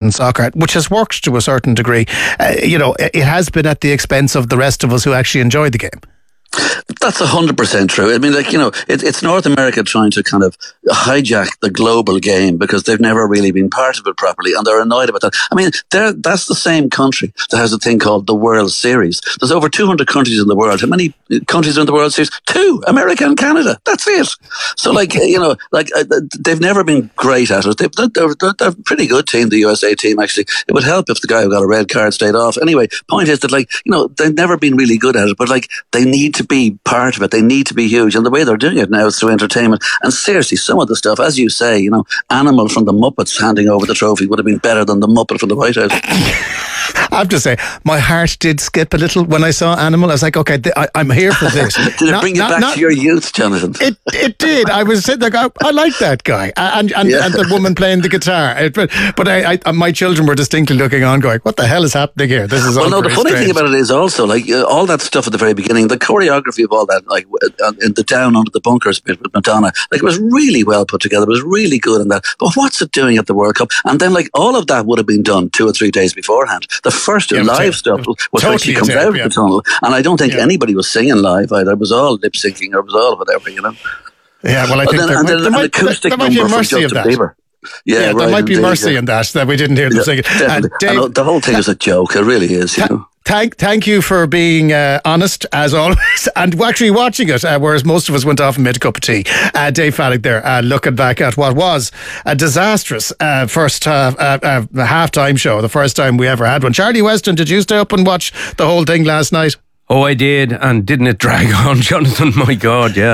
in soccer, which has worked to a certain degree, it has been at the expense of the rest of us who actually enjoy the game. That's 100% true. I mean, it's North America trying to kind of hijack the global game because they've never really been part of it properly, and they're annoyed about that. I mean, that's the same country that has a thing called the World Series. There's over 200 countries in the world. How many countries are in the World Series? 2, America and Canada. That's it. So, they've never been great at it. They're a pretty good team, the USA team, actually. It would help if the guy who got a red card stayed off. Anyway, point is that, they've never been really good at it, but, they need to be part of it. They need to be huge. And the way they're doing it now is through entertainment. And seriously, some of the stuff, as you say, Animal from the Muppets handing over the trophy would have been better than the Muppet from the White House. I have to say, my heart did skip a little when I saw Animal. I was like, okay, I'm here for this. Did it bring you back to your youth, Jonathan? It did. I was sitting there, I like that guy. And the woman playing the guitar. But my children were distinctly looking on going, what the hell is happening here? This is the funny thing about it is also, all that stuff at the very beginning, the choreography of all that, in the Down Under the Bunkers bit with Madonna, it was really well put together. It was really good in that. But what's it doing at the World Cup? And then, all of that would have been done 2 or 3 days beforehand. The first live stuff was totally she comes out of the tunnel, and I don't think anybody was singing live either. It was all lip syncing, or it was all whatever, Yeah, well, I think there might be mercy of that. Bieber. Yeah, there might be mercy in that we didn't hear them singing. Dave, the whole thing is a joke. It really is. Thank you for being honest, as always, and actually watching it, whereas most of us went off and made a cup of tea. Dave Fallick there, looking back at what was a disastrous first half-time show, the first time we ever had one. Charlie Weston, did you stay up and watch the whole thing last night? Oh, I did, and didn't it drag on, Jonathan? My God, yeah.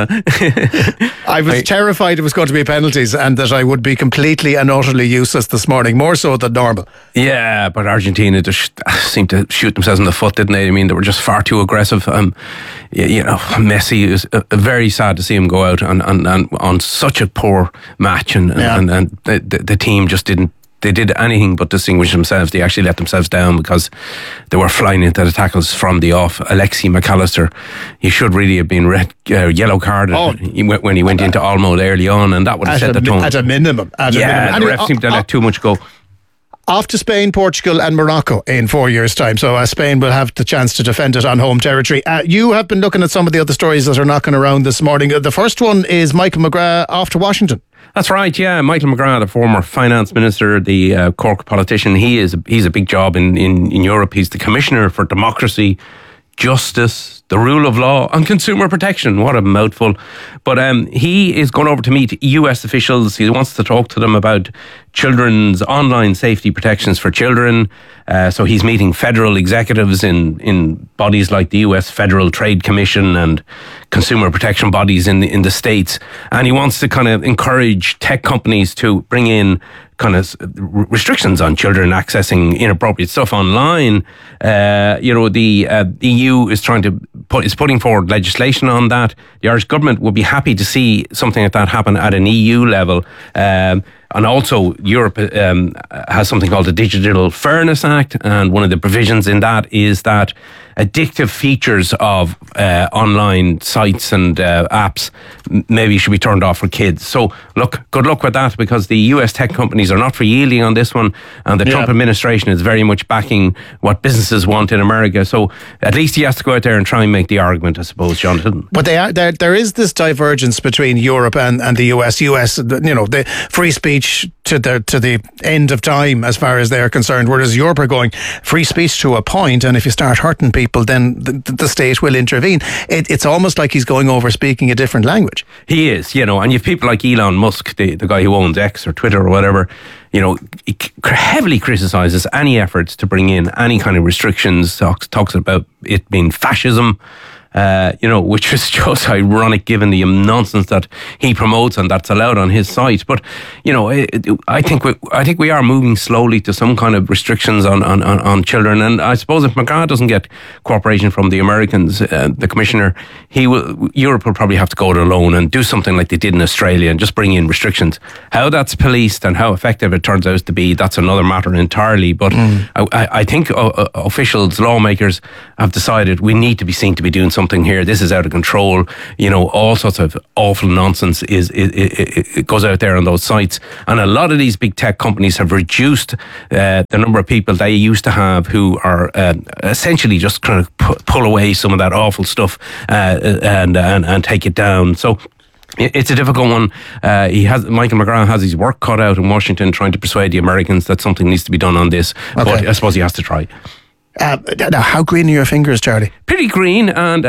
I was terrified it was going to be penalties and that I would be completely and utterly useless this morning, more so than normal. Yeah, but Argentina just seemed to shoot themselves in the foot, didn't they? I mean, they were just far too aggressive. Messi, it was very sad to see him go out on such a poor match, and the team just didn't. They did anything but distinguish themselves. They actually let themselves down because they were flying into the tackles from the off. Alexi McAllister, he should really have been yellow carded when he went into Olmo early on, and that would have set the tone. At a minimum. The ref seemed to let too much go. Off to Spain, Portugal and Morocco in 4 years' time. So Spain will have the chance to defend it on home territory. You have been looking at some of the other stories that are knocking around this morning. The first one is Michael McGrath off to Washington. That's right, yeah. Michael McGrath, the former finance minister, the Cork politician, he's a big job in Europe. He's the Commissioner for Democracy, Justice, the Rule of Law and Consumer Protection. What a mouthful. But he is going over to meet US officials. He wants to talk to them about children's online safety protections for children. So he's meeting federal executives in bodies like the US Federal Trade Commission and consumer protection bodies in the States. And he wants to kind of encourage tech companies to bring in kind of restrictions on children accessing inappropriate stuff online. The EU is putting forward legislation on that. The Irish government would be happy to see something like that happen at an EU level. And also, Europe has something called the Digital Fairness Act, and one of the provisions in that is that addictive features of online sites and apps maybe should be turned off for kids. So, good luck with that, because the US tech companies are not for yielding on this one, and the Trump administration is very much backing what businesses want in America. So, at least he has to go out there and try and make the argument, I suppose, Jonathan. But there is this divergence between Europe and the US. The free speech to the end of time as far as they're concerned, whereas Europe are going free speech to a point, and if you start hurting people, then the state will intervene. It's almost like he's going over speaking a different language. He is, and you have people like Elon Musk, the guy who owns X or Twitter or whatever, he heavily criticises any efforts to bring in any kind of restrictions, talks about it being fascism, which is just ironic given the nonsense that he promotes and that's allowed on his site. But, I think we are moving slowly to some kind of restrictions on children. And I suppose if McGrath doesn't get cooperation from the Americans, the Commissioner, Europe will probably have to go it alone and do something like they did in Australia and just bring in restrictions. How that's policed and how effective it turns out to be, that's another matter entirely. But I think officials, lawmakers have decided we need to be seen to be doing something something here. This is out of control. All sorts of awful nonsense it goes out there on those sites. And a lot of these big tech companies have reduced the number of people they used to have who are essentially just kind of pull away some of that awful stuff and take it down. So it's a difficult one. Michael McGrath has his work cut out in Washington trying to persuade the Americans that something needs to be done on this. Okay. But I suppose he has to try. Now, how green are your fingers, Charlie? Pretty green, and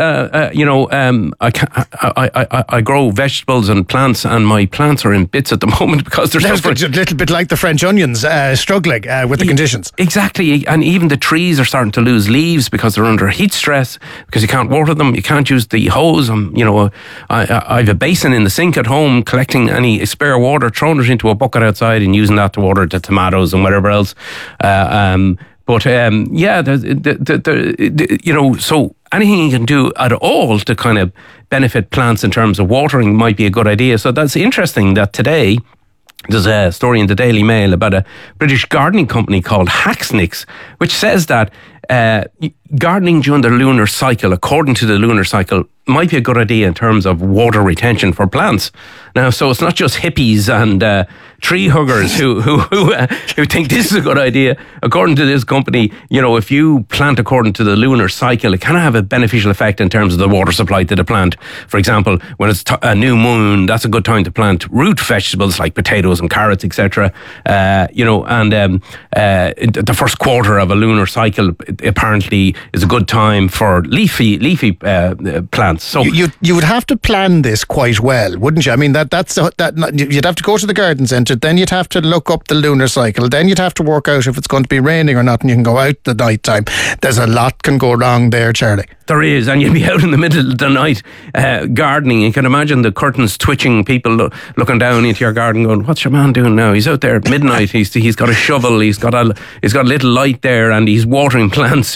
I grow vegetables and plants, and my plants are in bits at the moment because they're suffering. A little bit like the French onions, struggling with the conditions. Exactly, and even the trees are starting to lose leaves because they're under heat stress, because you can't water them, you can't use the hose. I have a basin in the sink at home, collecting any spare water, throwing it into a bucket outside, and using that to water the tomatoes and whatever else. But so anything you can do at all to kind of benefit plants in terms of watering might be a good idea. So that's interesting that today there's a story in the Daily Mail about a British gardening company called Hacksnicks, which says that gardening during the lunar cycle, according to the lunar cycle, might be a good idea in terms of water retention for plants. Now, so it's not just hippies and tree huggers who think this is a good idea. According to this company, if you plant according to the lunar cycle, it can have a beneficial effect in terms of the water supply to the plant. For example, when it's a new moon, that's a good time to plant root vegetables like potatoes and carrots, etc. The first quarter of a lunar cycle apparently is a good time for leafy plants. So you would have to plan this quite well, wouldn't you? I mean, you'd have to go to the garden centre, then you'd have to look up the lunar cycle, then you'd have to work out if it's going to be raining or not, and you can go out the night time. There's a lot can go wrong there, Charlie. There is, and you'd be out in the middle of the night gardening. You can imagine the curtains twitching, people looking down into your garden going, what's your man doing now? He's out there at midnight, he's got a shovel, he's got a little light there, and he's watering plants.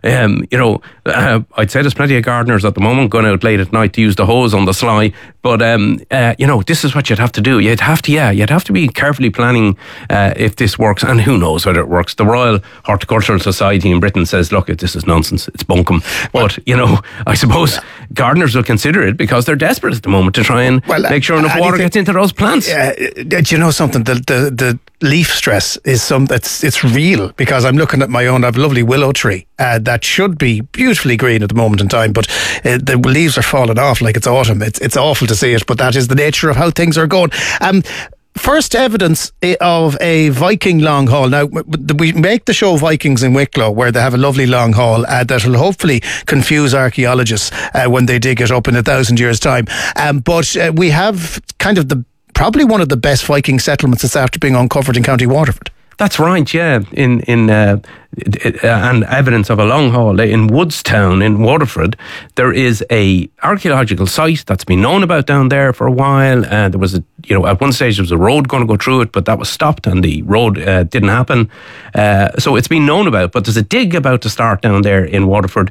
I'd say there's plenty of gardeners at the moment going out late at night to use the hose on the sly, but this is what you'd have to do. You'd have to be carefully planning if this works, and who knows whether it works. The Royal Horticultural Society in Britain says, look, this is nonsense, it's bunkum. But I suppose gardeners will consider it because they're desperate at the moment to try and make sure enough water gets into those plants. Do you know something? The leaf stress is it's real, because I'm looking at my own. I have a lovely willow tree that should be beautifully green at the moment in time, but the leaves are falling off like it's autumn. It's awful to see it, but that is the nature of how things are going. First evidence of a Viking long haul. Now, we make the show Vikings in Wicklow, where they have a lovely long haul that will hopefully confuse archaeologists when they dig it up in 1,000 years' time. But we have kind of probably one of the best Viking settlements that's after being uncovered in County Waterford. That's right, yeah. And evidence of a long haul in Woodstown in Waterford. There is a archaeological site that's been known about down there for a while. There was at one stage there was a road going to go through it, but that was stopped and the road didn't happen. So it's been known about, but there's a dig about to start down there in Waterford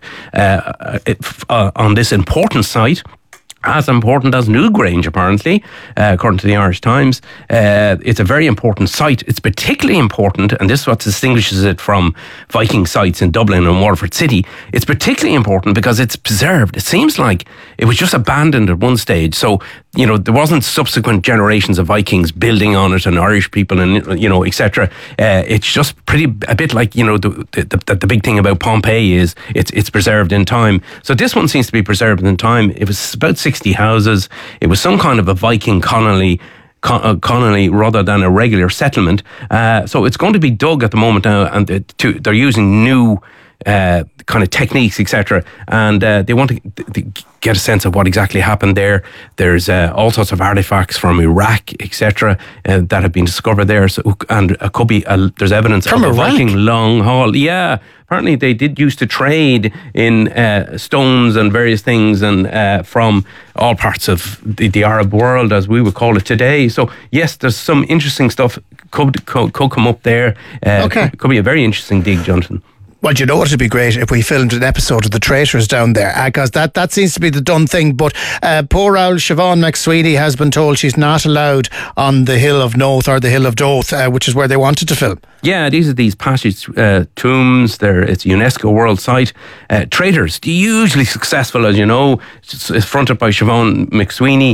on this important site. As important as Newgrange, apparently, according to the Irish Times. It's a very important site. It's particularly important, and this is what distinguishes it from Viking sites in Dublin and Waterford City. It's particularly important because it's preserved. It seems like it was just abandoned at one stage. So, there wasn't subsequent generations of Vikings building on it and Irish people and, etc. It's just a bit like, the big thing about Pompeii is it's preserved in time. So this one seems to be preserved in time. It was about 60 houses. It was some kind of a Viking colony rather than a regular settlement. So it's going to be dug at the moment now, and they're using new kind of techniques, etc. And they want to get a sense of what exactly happened there. There's all sorts of artifacts from Iraq, etc. That have been discovered there. So, and it could be there's evidence from of a Iraq? Viking long haul. Yeah, apparently they did used to trade in stones and various things, and from all parts of the Arab world, as we would call it today. So yes, there's some interesting stuff could come up there. Okay. Could be a very interesting dig, Jonathan. Well, you know what would be great if we filmed an episode of The Traitors down there, because that seems to be the done thing. But poor old Siobhan McSweeney has been told she's not allowed on the Hill of Noth or the Hill of Doth, which is where they wanted to film. Yeah, these passage tombs. It's a UNESCO World Site. Traitors, hugely successful, as you know. It's fronted by Siobhan McSweeney.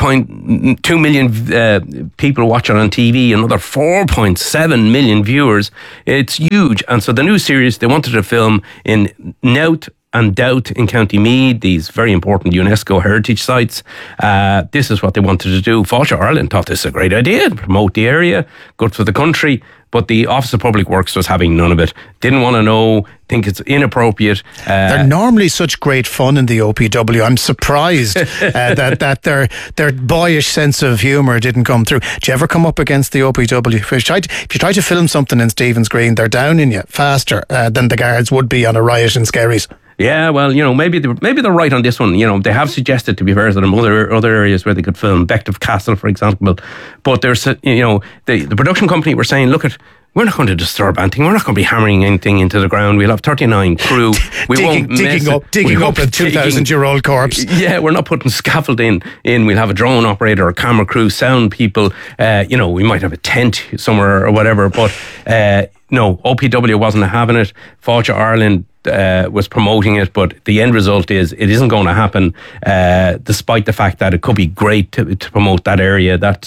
2.2 million people watch it on TV. Another 4.7 million viewers. It's huge. And so the new series, they wanted to film in Nout and Doubt in County Meath, these very important UNESCO heritage sites. This is what they wanted to do. Fáilte Ireland thought this was a great idea to promote the area, good for the country. But the Office of Public Works was having none of it. Didn't want to know, think it's inappropriate. They're normally such great fun in the OPW. I'm surprised that their boyish sense of humour didn't come through. Do you ever come up against the OPW? If you try to film something in Stephen's Green, they're down in you faster than the guards would be on a riot in Skerries. Yeah, well, maybe they're right on this one. They have suggested, to be fair, that in other areas where they could film, Bective Castle, for example. But there's, the production company were saying, look, we're not going to disturb anything. We're not going to be hammering anything into the ground. We'll have 39 crew. Digging up a 2,000-year-old corpse. Yeah, we're not putting scaffolding in. We'll have a drone operator, a camera crew, sound people. We might have a tent somewhere or whatever. But no, OPW wasn't having it. Fáilte Ireland was promoting it, but the end result is it isn't going to happen, despite the fact that it could be great to promote that area, that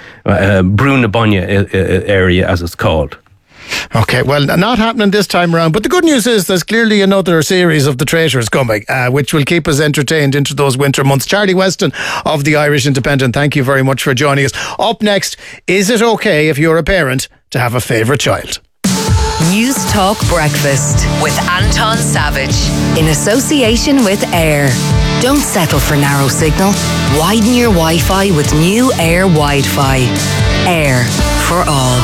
Brún na Bóinne area, as it's called. Okay, well, not happening this time around. But the good news is there's clearly another series of The Traitors coming, which will keep us entertained into those winter months. Charlie Weston of the Irish Independent, thank you very much for joining us. Up next, is it okay if you're a parent to have a favourite child? News Talk Breakfast with Anton Savage in association with Air. Don't settle for narrow signal. Widen your Wi-Fi with new Air Wi-Fi. Air for all.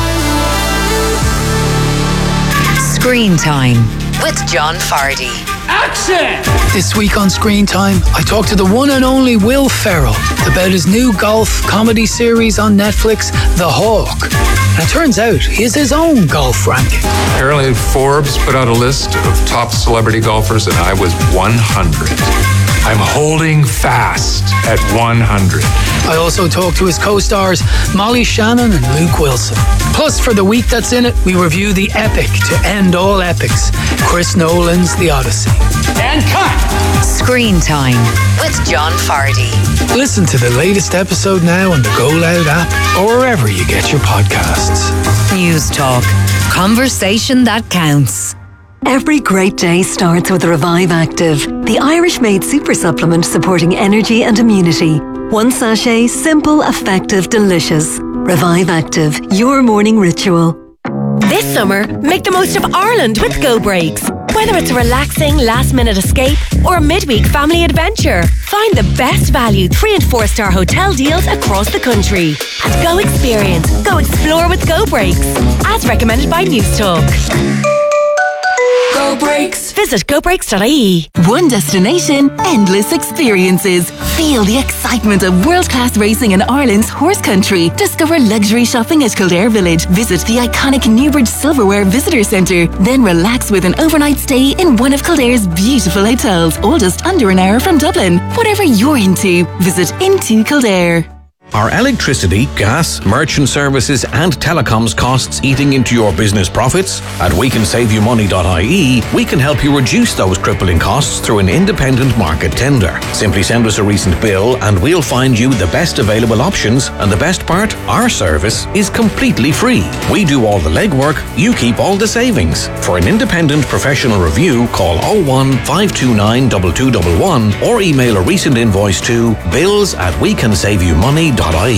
Screen Time with John Fardy. Action! This week on Screen Time, I talked to the one and only Will Ferrell about his new golf comedy series on Netflix, The Hawk. And it turns out he has his own golf ranking. Apparently Forbes put out a list of top celebrity golfers and I was 100. I'm holding fast at 100. I also talked to his co-stars Molly Shannon and Luke Wilson. Plus, for the week that's in it, we review the epic to end all epics, Chris Nolan's The Odyssey. And cut! Screen Time with John Fardy. Listen to the latest episode now on the Go Loud app or wherever you get your podcasts. News Talk. Conversation that counts. Every great day starts with Revive Active, the Irish-made super supplement supporting energy and immunity. One sachet, simple, effective, delicious. Revive Active, your morning ritual. This summer, make the most of Ireland with Go Breaks. Whether it's a relaxing last-minute escape or a midweek family adventure, find the best value 3- and 4-star hotel deals across the country. And go experience, go explore with Go Breaks, as recommended by News Talk. Go Breaks. Visit gobreaks.ie. One destination, endless experiences. Feel the excitement of world-class racing in Ireland's horse country. Discover luxury shopping at Kildare Village. Visit the iconic Newbridge Silverware Visitor Centre. Then relax with an overnight stay in one of Kildare's beautiful hotels, all just under an hour from Dublin. Whatever you're into, visit Into Kildare. Are electricity, gas, merchant services and telecoms costs eating into your business profits? At WeCanSaveYouMoney.ie, we can help you reduce those crippling costs through an independent market tender. Simply send us a recent bill and we'll find you the best available options, and the best part, our service is completely free. We do all the legwork, you keep all the savings. For an independent professional review, call 01 529 2211 or email a recent invoice to bills@WeCanSaveYouMoney.ie.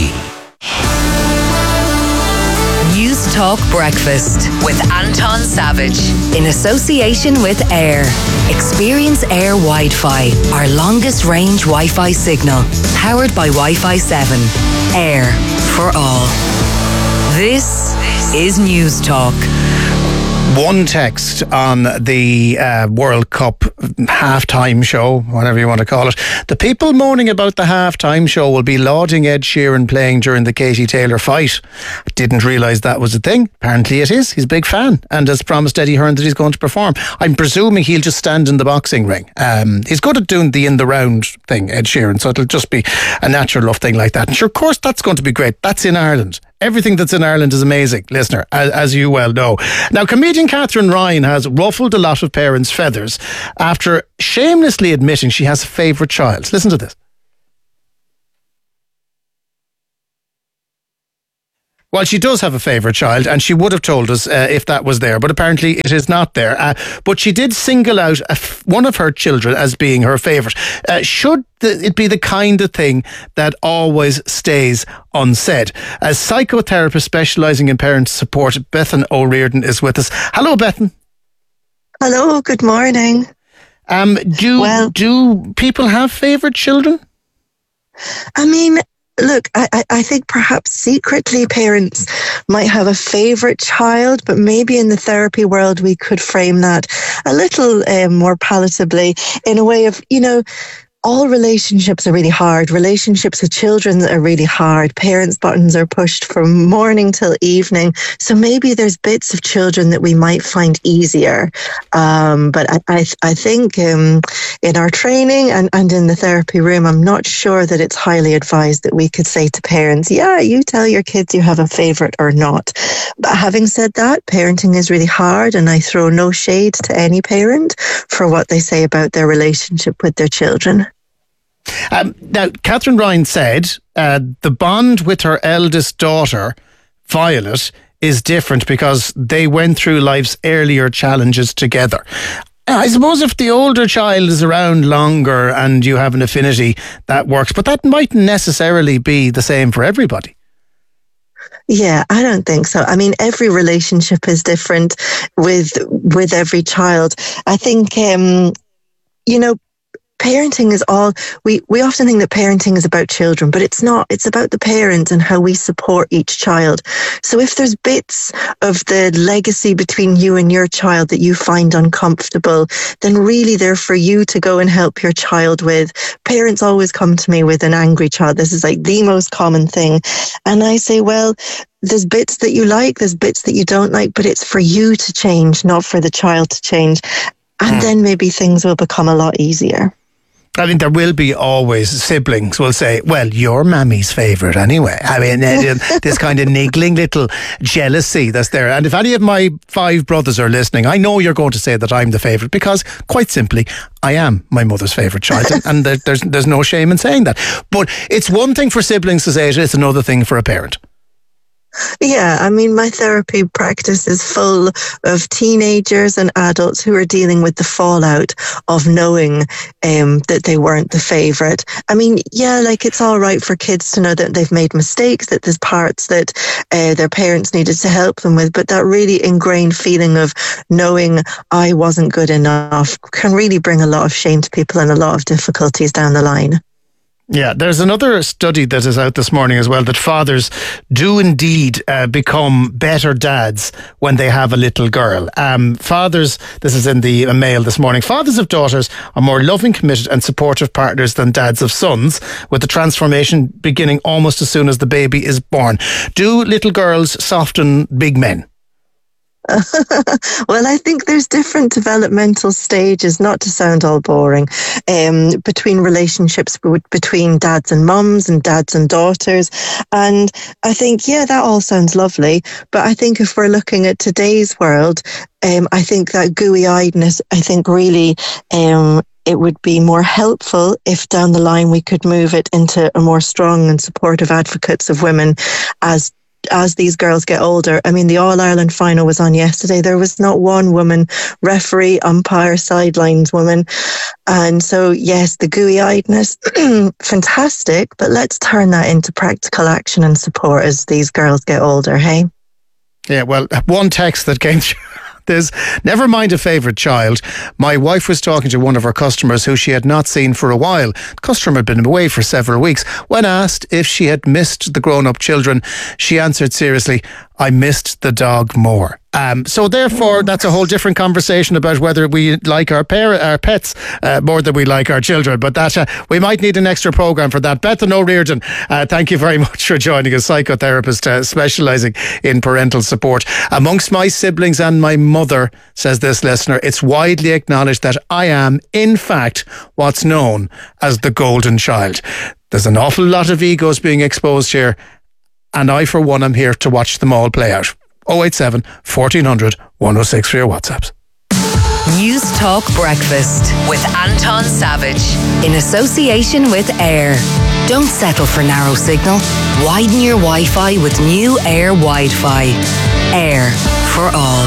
News Talk Breakfast with Anton Savage in association with Air. Experience Air Wi-Fi, our longest range Wi-Fi signal, powered by Wi-Fi 7. Air for all. This is News Talk. One text on the World Cup halftime show, whatever you want to call it. The people moaning about the halftime show will be lauding Ed Sheeran playing during the Katie Taylor fight. Didn't realise that was a thing. Apparently it is. He's a big fan and has promised Eddie Hearn that he's going to perform. I'm presuming he'll just stand in the boxing ring. He's good at doing the in the round thing, Ed Sheeran, so it'll just be a natural enough thing like that. And sure, of course, that's going to be great. That's in Ireland. Everything that's in Ireland is amazing, listener, as you well know. Now, comedian Catherine Ryan has ruffled a lot of parents' feathers after shamelessly admitting she has a favourite child. Listen to this. Well, she does have a favourite child, and she would have told us if that was there, but apparently it is not there. But she did single out one of her children as being her favourite. Should it be the kind of thing that always stays unsaid? A psychotherapist specialising in parent support, Bethan O'Riordan, is with us. Hello, Bethan. Hello, good morning. Do people have favourite children? I mean, look, I think perhaps secretly parents might have a favourite child, but maybe in the therapy world we could frame that a little more palatably in a way of, all relationships are really hard. Relationships with children are really hard. Parents' buttons are pushed from morning till evening. So maybe there's bits of children that we might find easier. But I think in our training and in the therapy room, I'm not sure that it's highly advised that we could say to parents, yeah, you tell your kids you have a favourite or not. But having said that, parenting is really hard, and I throw no shade to any parent for what they say about their relationship with their children. Now, Catherine Ryan said the bond with her eldest daughter, Violet, is different because they went through life's earlier challenges together. I suppose if the older child is around longer and you have an affinity, that works, but that mightn't necessarily be the same for everybody. Yeah, I don't think so. I mean, every relationship is different with every child. I think, parenting is all, we often think that parenting is about children, but it's not. It's about the parents and how we support each child. So if there's bits of the legacy between you and your child that you find uncomfortable, then really they're for you to go and help your child with. Parents always come to me with an angry child. This is like the most common thing. And I say, well, there's bits that you like, there's bits that you don't like, but it's for you to change, not for the child to change. And then maybe things will become a lot easier. I mean, there will be always siblings will say, well, you're Mammy's favourite anyway. I mean, this kind of niggling little jealousy that's there. And if any of my 5 brothers are listening, I know you're going to say that I'm the favourite because, quite simply, I am my mother's favourite child. And there's no shame in saying that. But it's one thing for siblings to say it, it's another thing for a parent. Yeah, I mean, my therapy practice is full of teenagers and adults who are dealing with the fallout of knowing that they weren't the favourite. I mean, yeah, like it's all right for kids to know that they've made mistakes, that there's parts that their parents needed to help them with, but that really ingrained feeling of knowing I wasn't good enough can really bring a lot of shame to people and a lot of difficulties down the line. Yeah, there's another study that is out this morning as well, that fathers do indeed become better dads when they have a little girl. Fathers, this is in the Mail this morning, fathers of daughters are more loving, committed and supportive partners than dads of sons, with the transformation beginning almost as soon as the baby is born. Do little girls soften big men? Well, I think there's different developmental stages, not to sound all boring, between relationships between dads and mums and dads and daughters. And I think, yeah, that all sounds lovely. But I think if we're looking at today's world, I think that gooey-eyedness, I think really it would be more helpful if down the line we could move it into a more strong and supportive advocates of women as these girls get older. I mean, the All-Ireland final was on yesterday. There was not one woman referee, umpire, sidelines woman. And so, yes, the gooey-eyedness, fantastic, but let's turn that into practical action and support as these girls get older, hey? Yeah, well, one text that came through. There's never mind a favourite child. My wife was talking to one of her customers who she had not seen for a while. The customer had been away for several weeks. When asked if she had missed the grown-up children, she answered seriously, I missed the dog more. So therefore, that's a whole different conversation about whether we like our pets more than we like our children. But that we might need an extra programme for that. Bethan O'Riordan, thank you very much for joining us, psychotherapist specialising in parental support. Amongst my siblings and my mother, says this listener, it's widely acknowledged that I am, in fact, what's known as the golden child. There's an awful lot of egos being exposed here, and I, for one, am here to watch them all play out. 087 1400 106 for your WhatsApps. News Talk Breakfast with Anton Savage in association with Air. Don't settle for narrow signal. Widen your Wi-Fi with new Air Wi-Fi. Air for all.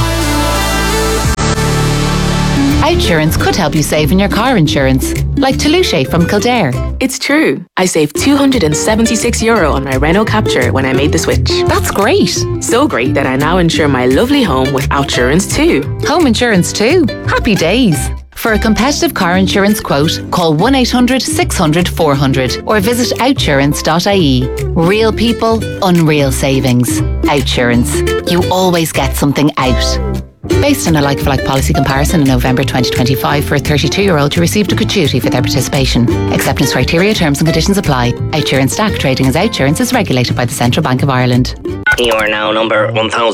Outsurance could help you save in your car insurance, like Toulouse from Kildare. It's true. I saved €276 on my Renault Captur when I made the switch. That's great. So great that I now insure my lovely home with Outsurance too. Home insurance too. Happy days. For a competitive car insurance quote, call 1-800-600-400 or visit outsurance.ie. Real people, unreal savings. Outsurance. You always get something out. Based on a like-for-like policy comparison in November 2025 for a 32-year-old who received a gratuity for their participation. Acceptance criteria, terms and conditions apply. Outsurance DAC trading as Outsurance is regulated by the Central Bank of Ireland. You are now number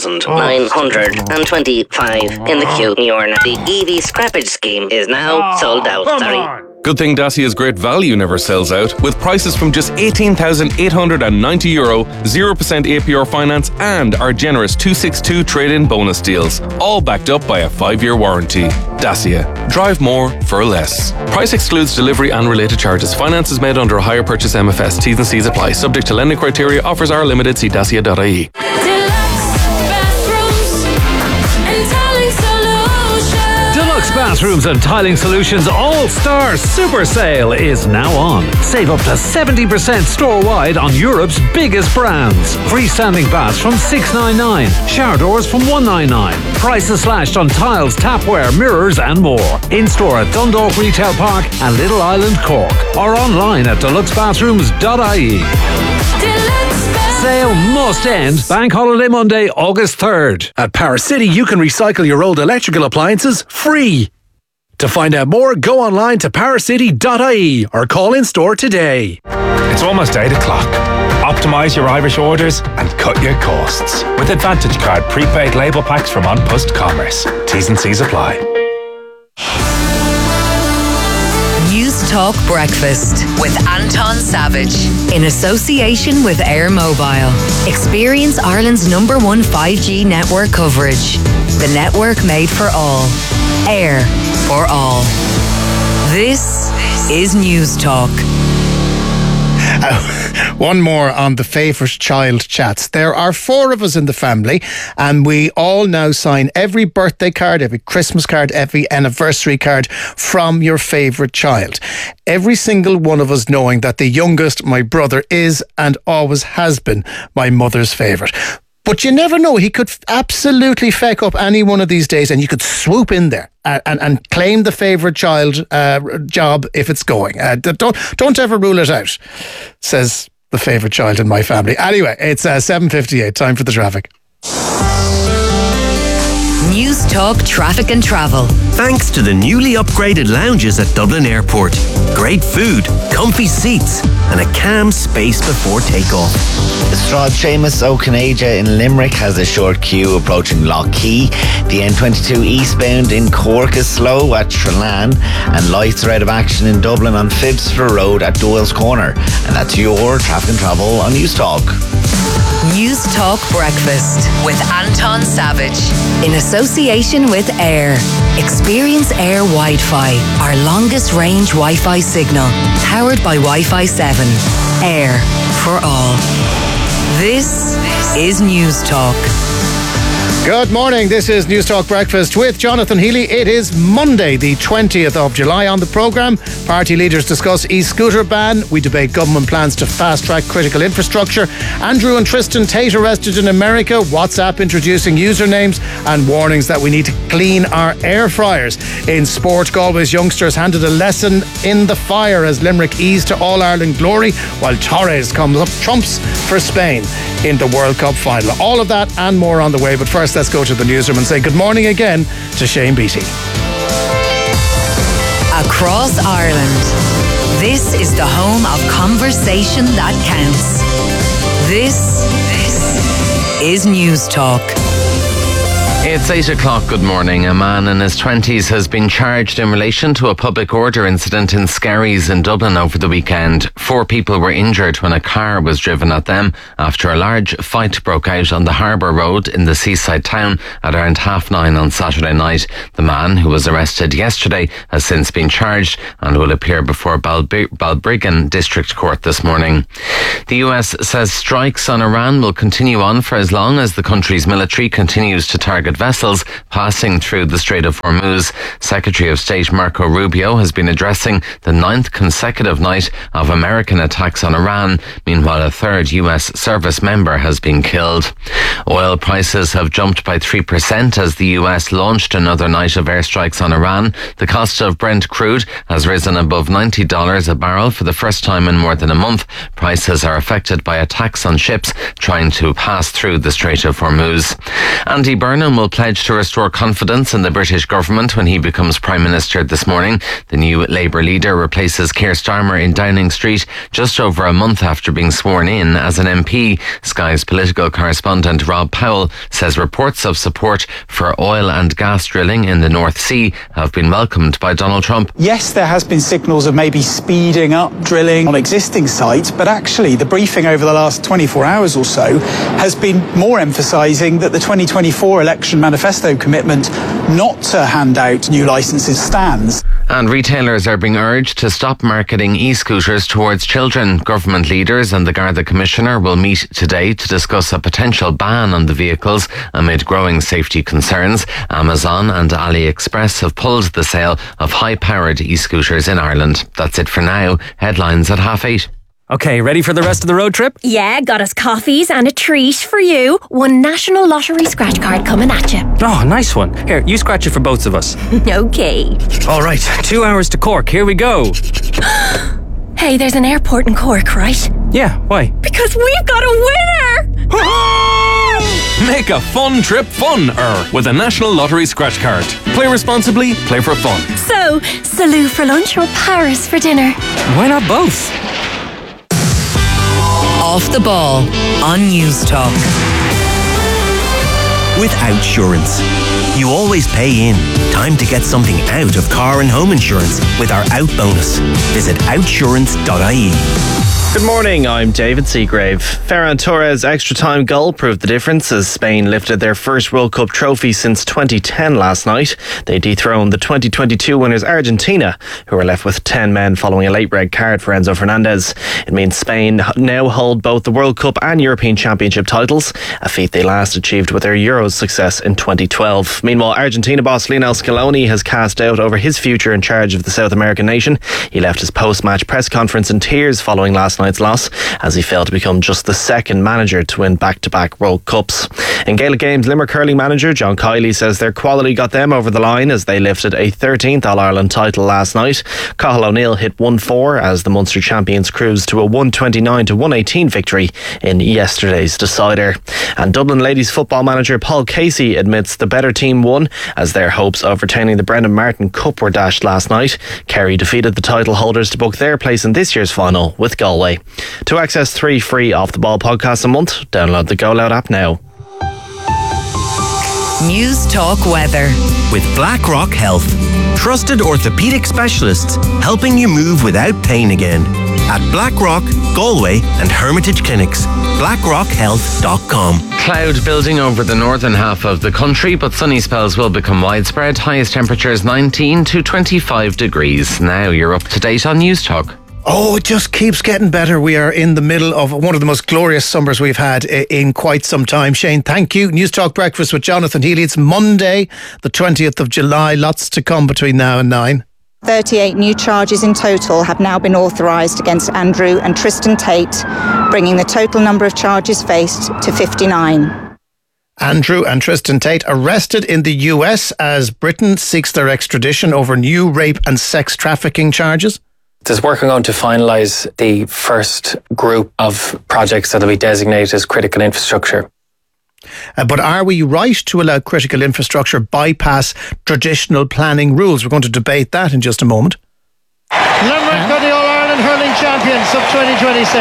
1,925 in the queue. You are now. The EV scrappage scheme is now sold out. Sorry. Good thing Dacia's great value never sells out, with prices from just €18,890, 0% APR finance, and our generous 262 trade-in bonus deals, all backed up by a 5-year warranty. Dacia. Drive more for less. Price excludes delivery and related charges. Finance is made under a hire purchase MFS. T's and C's apply. Subject to lending criteria. Offers are limited. See dacia.ie. Deluxe Bathrooms and Tiling Solutions All-Star Super Sale is now on. Save up to 70% store-wide on Europe's biggest brands. Freestanding baths from $699, shower doors from $199. Prices slashed on tiles, tapware, mirrors and more. In-store at Dundalk Retail Park and Little Island, Cork. Or online at deluxebathrooms.ie. Sale must end Bank Holiday Monday, August 3rd. At Power City, you can recycle your old electrical appliances free. To find out more, go online to powercity.ie or call in store today. It's almost 8 o'clock. Optimise your Irish orders and cut your costs with Advantage Card prepaid label packs from On Post Commerce. T's and C's apply. News Talk Breakfast with Anton Savage in association with Air Mobile. Experience Ireland's #1 5G network coverage. The network made for all. Air for all. This is News Talk. One more on the favourite child chats. There are 4 of us in the family, and we all now sign every birthday card, every Christmas card, every anniversary card from your favourite child. Every single one of us knowing that the youngest, my brother, is and always has been my mother's favourite. But you never know. He could absolutely feck up any one of these days, and you could swoop in there and claim the favourite child job if it's going. Don't ever rule it out, says the favourite child in my family. Anyway, it's 7:58. Time for the traffic. News Talk Traffic and Travel. Thanks to the newly upgraded lounges at Dublin Airport. Great food, comfy seats, and a calm space before takeoff. The Strad Seamus O'Canaja in Limerick has a short queue approaching Lough Key. The N22 eastbound in Cork is slow at Trelane, and light threat of action in Dublin on Phibsford Road at Doyle's Corner. And that's your Traffic and Travel on News Talk. News Talk Breakfast with Anton Savage in association with Air. Experience Air Wi-Fi, our longest range Wi-Fi signal, powered by Wi-Fi 7. Air for all. This is News Talk. Good morning. This is News Talk Breakfast with Jonathan Healy. It is Monday, the 20th of July. On the programme, party leaders discuss e-scooter ban. We debate government plans to fast-track critical infrastructure. Andrew and Tristan Tate arrested in America. WhatsApp introducing usernames and warnings that we need to clean our air fryers. In sport, Galway's youngsters handed a lesson in the fire as Limerick eased to All-Ireland glory, while Torres comes up trumps for Spain in the World Cup final. All of that and more on the way, but first course, let's go to the newsroom and say good morning again to Shane Beattie. Across Ireland, this is the home of conversation that counts. This is News Talk. It's 8 o'clock. Good morning. A man in his 20s has been charged in relation to a public order incident in Skerries in Dublin over the weekend. 4 people were injured when a car was driven at them after a large fight broke out on the Harbour Road in the seaside town at around 9:30 on Saturday night. The man, who was arrested yesterday, has since been charged and will appear before Balbriggan District Court this morning. The US says strikes on Iran will continue on for as long as the country's military continues to target vessels passing through the Strait of Hormuz. Secretary of State Marco Rubio has been addressing the 9th consecutive night of American attacks on Iran. Meanwhile, a 3rd US service member has been killed. Oil prices have jumped by 3% as the US launched another night of airstrikes on Iran. The cost of Brent crude has risen above $90 a barrel for the first time in more than a month. Prices are affected by attacks on ships trying to pass through the Strait of Hormuz. Andy Burnham will pledge to restore confidence in the British government when he becomes Prime Minister this morning. The new Labour leader replaces Keir Starmer in Downing Street just over a month after being sworn in as an MP. Sky's political correspondent Rob Powell says reports of support for oil and gas drilling in the North Sea have been welcomed by Donald Trump. Yes, there has been signals of maybe speeding up drilling on existing sites, but actually the briefing over the last 24 hours or so has been more emphasising that the 2024 election manifesto commitment not to hand out new licences stands. And retailers are being urged to stop marketing e-scooters towards children. Government leaders and the Garda Commissioner will meet today to discuss a potential ban on the vehicles amid growing safety concerns. Amazon and AliExpress have pulled the sale of high-powered e-scooters in Ireland. That's it for now. Headlines at 8:30. Okay, ready for the rest of the road trip? Yeah, got us coffees and a treat for you. One National Lottery scratch card coming at you. Oh, nice one. Here, you scratch it for both of us. Okay. All right, 2 hours to Cork. Here we go. Hey, there's an airport in Cork, right? Yeah, why? Because we've got a winner! Make a fun trip fun-er with a National Lottery scratch card. Play responsibly, play for fun. So, Salou for lunch or Paris for dinner? Why not both? Off the Ball on News Talk. With Outsurance, you always pay in. Time to get something out of car and home insurance with our Out bonus. Visit outsurance.ie. Good morning, I'm David Seagrave. Ferran Torres' extra-time goal proved the difference as Spain lifted their first World Cup trophy since 2010 last night. They dethroned the 2022 winners Argentina, who were left with 10 men following a late red card for Enzo Fernandez. It means Spain now hold both the World Cup and European Championship titles, a feat they last achieved with their Euros success in 2012. Meanwhile, Argentina boss Lionel Scaloni has cast doubt over his future in charge of the South American nation. He left his post-match press conference in tears following last night's loss, as he failed to become just the second manager to win back-to-back World Cups. In Gaelic Games, Limerick hurling manager John Kiley says their quality got them over the line as they lifted a 13th All-Ireland title last night. Cathal O'Neill hit 1-4 as the Munster champions cruised to a 129-118 victory in yesterday's decider. And Dublin ladies football manager Paul Casey admits the better team won as their hopes of retaining the Brendan Martin Cup were dashed last night. Kerry defeated the title holders to book their place in this year's final with Galway. To access 3 free Off the Ball podcasts a month, download the Go Loud app now. News Talk weather. With BlackRock Health. Trusted orthopedic specialists helping you move without pain again. At BlackRock, Galway and Hermitage Clinics. BlackRockHealth.com. Cloud building over the northern half of the country, but sunny spells will become widespread. Highest temperatures 19 to 25 degrees. Now you're up to date on News Talk. Oh, it just keeps getting better. We are in the middle of one of the most glorious summers we've had in quite some time. Shane, thank you. News Talk Breakfast with Jonathan Healy. It's Monday, the 20th of July. Lots to come between now and 9. 38 new charges in total have now been authorised against Andrew and Tristan Tate, bringing the total number of charges faced to 59. Andrew and Tristan Tate arrested in the US as Britain seeks their extradition over new rape and sex trafficking charges. There's work on to finalise the first group of projects that will be designated as critical infrastructure. But are we right to allow critical infrastructure bypass traditional planning rules? We're going to debate that in just a moment. Limerick are the All-Ireland hurling champions of 2026.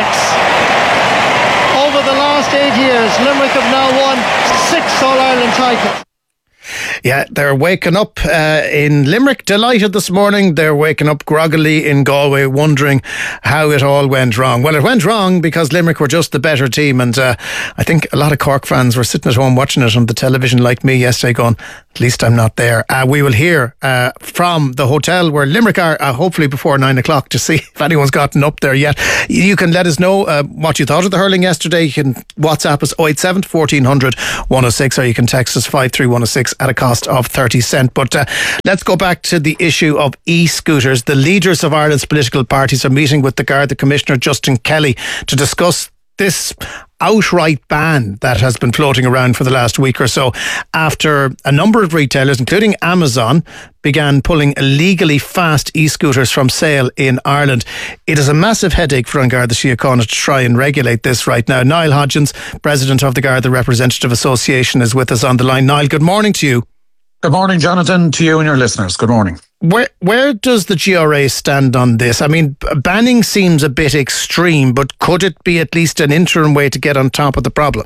Over the last 8 years, Limerick have now won 6 All-Ireland titles. Yeah, they're waking up in Limerick delighted this morning. They're waking up groggily in Galway wondering how it all went wrong. Well, it went wrong because Limerick were just the better team, and I think a lot of Cork fans were sitting at home watching it on the television like me yesterday going, at least I'm not there. We will hear from the hotel where Limerick are hopefully before 9 o'clock to see if anyone's gotten up there yet. You can let us know what you thought of the hurling yesterday. You can WhatsApp us 087 1400 106, or you can text us 53106 at a cost of 30 cents. But let's go back to the issue of e-scooters. The leaders of Ireland's political parties are meeting with the Garda Commissioner Justin Kelly to discuss this outright ban that has been floating around for the last week or so, after a number of retailers, including Amazon, began pulling illegally fast e-scooters from sale in Ireland. It is a massive headache for An Garda Síochána to try and regulate this right now. Niall Hodgins, President of the Garda Representative Association, is with us on the line. Niall, good morning to you. Good morning, Jonathan, to you and your listeners. Good morning. Where does the GRA stand on this? I mean, banning seems a bit extreme, but could it be at least an interim way to get on top of the problem?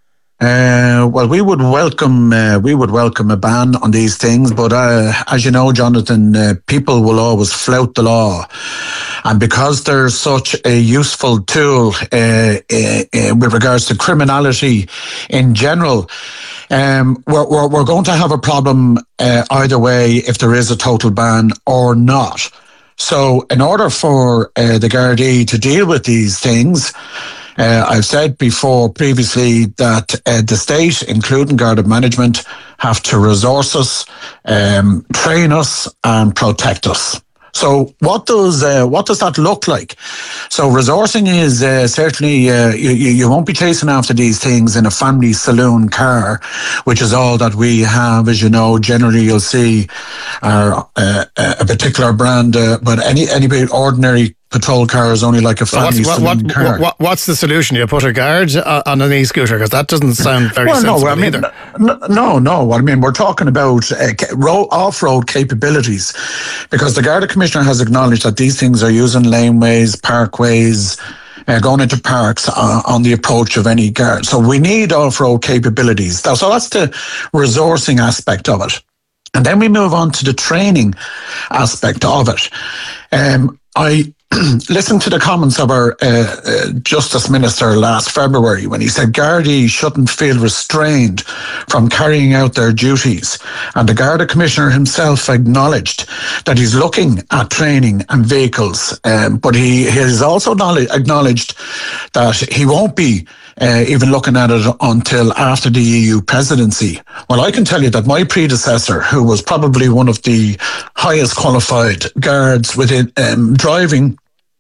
Well, we would welcome a ban on these things, but as you know, Jonathan, people will always flout the law, and because there's such a useful tool with regards to criminality in general, we're going to have a problem either way if there is a total ban or not. So, in order for the Gardaí to deal with these things, I've said previously that the state, including Garda management, have to resource us, train us and protect us. So what does that look like? So resourcing is certainly you won't be chasing after these things in a family saloon car, which is all that we have. As you know, generally you'll see a particular brand, but any ordinary patrol car is only like a family saloon car. What's the solution? You put a guard on an e-scooter? Because that doesn't sound very sensible either. No. I mean, we're talking about off-road capabilities, because the Garda Commissioner has acknowledged that these things are using laneways, parkways, going into parks on the approach of any guard. So we need off-road capabilities. So that's the resourcing aspect of it. And then we move on to the training aspect of it. I listened to the comments of our Justice Minister last February when he said Gardaí shouldn't feel restrained from carrying out their duties. And the Garda Commissioner himself acknowledged that he's looking at training and vehicles, but he has also acknowledged that he won't be even looking at it until after the EU presidency. Well, I can tell you that my predecessor, who was probably one of the highest qualified guards within driving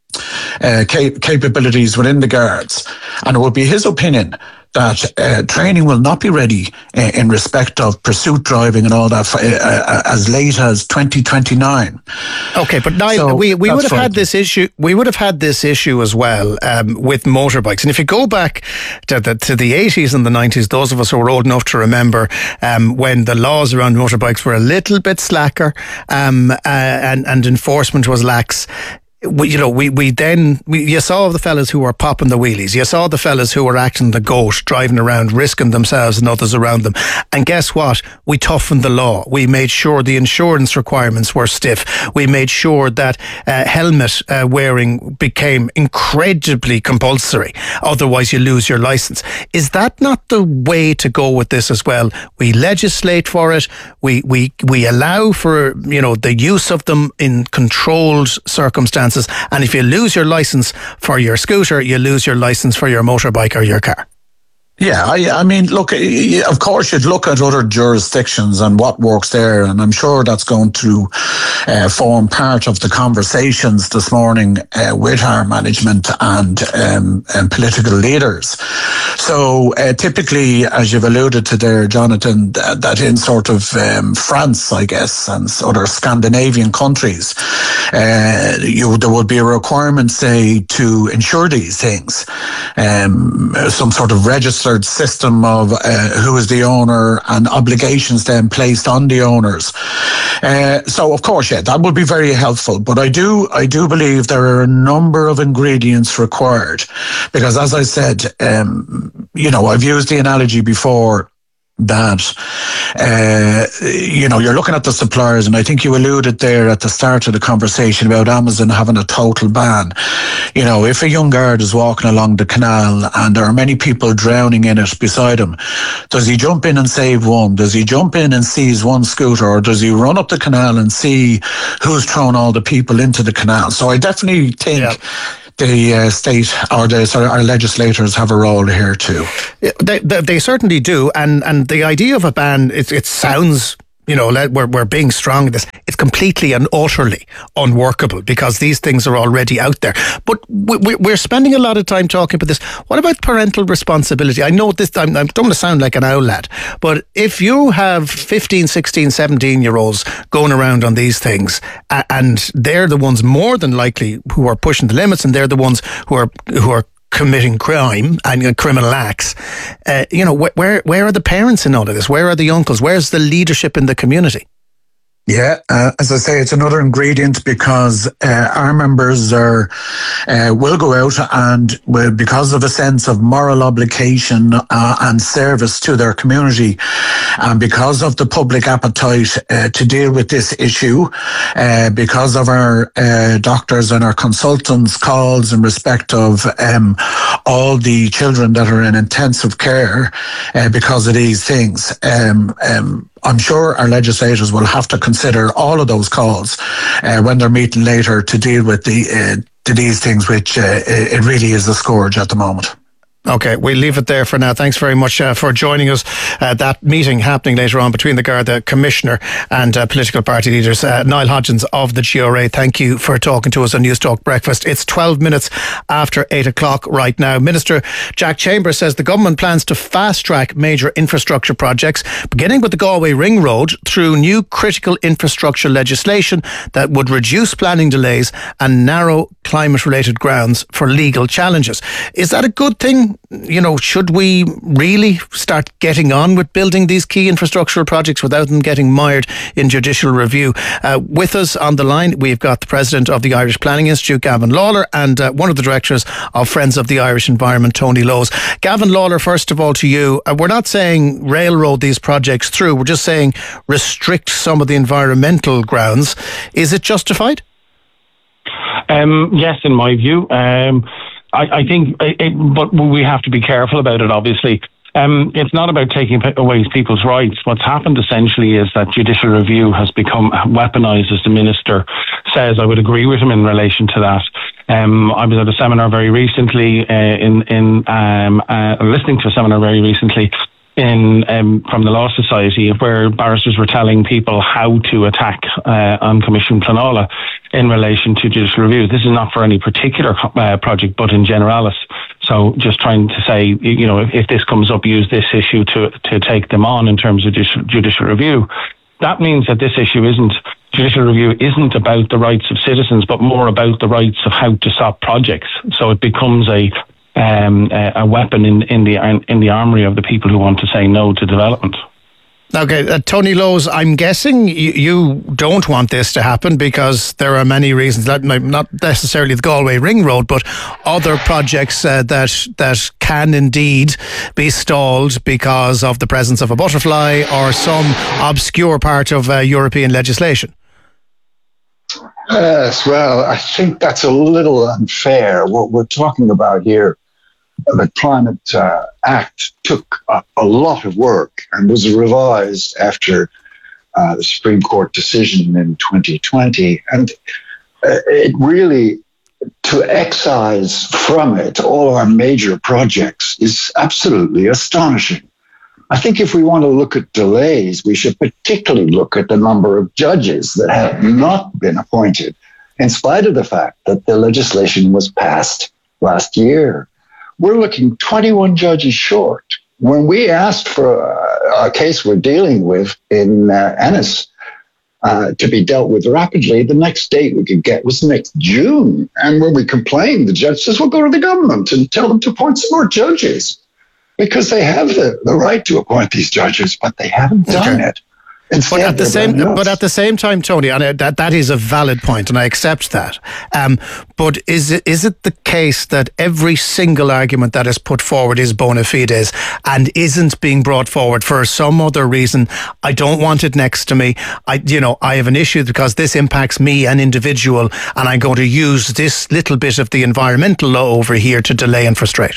capabilities within the guards, and it would be his opinion that training will not be ready in respect of pursuit driving and all that as late as 2029. Okay, but Niall, we would have had this issue. We would have had this issue as well with motorbikes. And if you go back to the 80s and the 90s, those of us who were old enough to remember when the laws around motorbikes were a little bit slacker and enforcement was lax. You saw the fellas who were popping the wheelies. You saw the fellas who were acting the goat, driving around, risking themselves and others around them. And guess what? We toughened the law. We made sure the insurance requirements were stiff. We made sure that helmet wearing became incredibly compulsory. Otherwise, you lose your license. Is that not the way to go with this as well? We legislate for it. We allow for the use of them in controlled circumstances. And if you lose your licence for your scooter, you lose your licence for your motorbike or your car. Yeah, I mean, look, of course you'd look at other jurisdictions and what works there, and I'm sure that's going to form part of the conversations this morning with our management and political leaders. So typically, as you've alluded to there, Jonathan, that in sort of France, I guess, and other Scandinavian countries, there would be a requirement, say, to ensure these things. Some sort of registered system of who is the owner and obligations then placed on the owners. So, of course, yeah, that would be very helpful. But I do believe there are a number of ingredients required, because, as I said, I've used the analogy before that, you're looking at the suppliers, and I think you alluded there at the start of the conversation about Amazon having a total ban. If a young guard is walking along the canal and there are many people drowning in it beside him, does he jump in and save one? Does he jump in and seize one scooter? Or does he run up the canal and see who's thrown all the people into the canal? So I definitely think the state or our legislators have a role here too. They certainly do, and the idea of a ban, it sounds, we're being strong in this. It's completely and utterly unworkable, because these things are already out there. But we're spending a lot of time talking about this. What about parental responsibility? I know this, I don't want to sound like an owl lad, but if you have 15, 16, 17-year-olds going around on these things, and they're the ones more than likely who are pushing the limits, and they're the ones who are committing crime and criminal acts, where are the parents in all of this? Where are the uncles? Where's the leadership in the community? Yeah, as I say, it's another ingredient, because our members will go out and, because of a sense of moral obligation and service to their community, and because of the public appetite to deal with this issue, because of our doctors and our consultants' calls in respect of all the children that are in intensive care because of these things, I'm sure our legislators will have to consider all of those calls when they're meeting later to deal with these things, which it really is a scourge at the moment. Okay, we'll leave it there for now. Thanks very much for joining us. That meeting happening later on between the Garda Commissioner and political party leaders. Niall Hodgins of the GRA, thank you for talking to us on News Talk Breakfast. It's 12 minutes after 8 o'clock right now. Minister Jack Chambers says the government plans to fast-track major infrastructure projects, beginning with the Galway Ring Road, through new critical infrastructure legislation that would reduce planning delays and narrow climate-related grounds for legal challenges. Is that a good thing? Should we really start getting on with building these key infrastructural projects without them getting mired in judicial review? With us on the line, we've got the President of the Irish Planning Institute, Gavin Lawler, and one of the directors of Friends of the Irish Environment, Tony Lowes. Gavin Lawler, first of all to you. We're not saying railroad these projects through, we're just saying restrict some of the environmental grounds. Is it justified? Yes, in my view. I think, but we have to be careful about it, obviously. It's not about taking away people's rights. What's happened essentially is that judicial review has become weaponised, as the Minister says. I would agree with him in relation to that. I was at a seminar very recently, listening to a seminar very recently from the Law Society, where barristers were telling people how to attack uncommissioned planola in relation to judicial review. This is not for any particular project, but in generalis. So just trying to say, if this comes up, use this issue to take them on in terms of judicial review. That means that this issue judicial review isn't about the rights of citizens, but more about the rights of how to stop projects. So it becomes a weapon in the armory of the people who want to say no to development. Okay, Tony Lowes, I'm guessing you don't want this to happen because there are many reasons, not necessarily the Galway Ring Road, but other projects that can indeed be stalled because of the presence of a butterfly or some obscure part of European legislation. Yes, well, I think that's a little unfair. What we're talking about here, the Climate Act took a lot of work and was revised after the Supreme Court decision in 2020. And it really, to excise from it all our major projects is absolutely astonishing. I think if we want to look at delays, we should particularly look at the number of judges that have not been appointed, in spite of the fact that the legislation was passed last year. We're looking 21 judges short. When we asked for a case we're dealing with in Ennis to be dealt with rapidly, the next date we could get was next June. And when we complained, the judge says, well, go to the government and tell them to appoint some more judges, because they have the right to appoint these judges, but they haven't done it. But at the same time, Tony, and that is a valid point, and I accept that. But is it the case that every single argument that is put forward is bona fides and isn't being brought forward for some other reason? I don't want it next to me. I have an issue because this impacts me, an individual, and I'm going to use this little bit of the environmental law over here to delay and frustrate.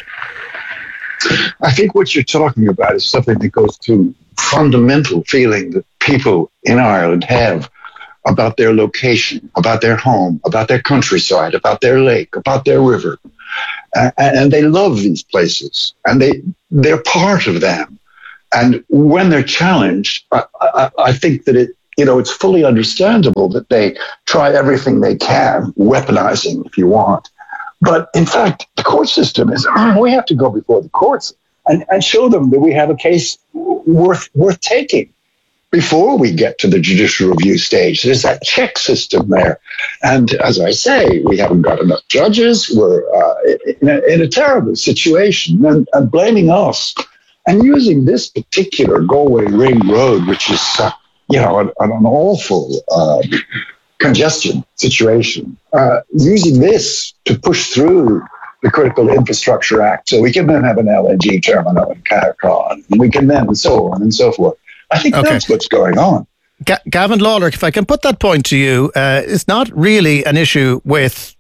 I think what you're talking about is something that goes to fundamental feeling that people in Ireland have about their location, about their home, about their countryside, about their lake, about their river. And they love these places, and they're part of them. And when they're challenged, I think that it's fully understandable that they try everything they can, weaponizing if you want. But in fact, the court system is, we have to go before the courts and show them that we have a case worth taking before we get to the judicial review stage. There's that check system there. And as I say, we haven't got enough judges. We're in a terrible situation, and blaming us and using this particular Galway Ring Road, which is, an awful congestion situation, using this to push through the Critical Infrastructure Act so we can then have an LNG terminal in Carrick-on, and we can then, and so on and so forth. I think that's what's going on. Gavin Lawler, if I can put that point to you, it's not really an issue with